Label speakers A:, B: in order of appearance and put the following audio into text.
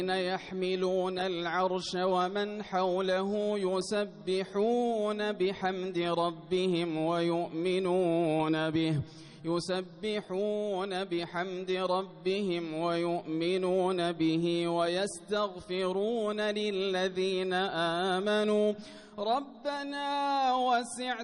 A: يحملون العرش ومن حوله يسبحون بحمد ربهم ويؤمنون به ويستغفرون للذين آمنوا ربنا وسعت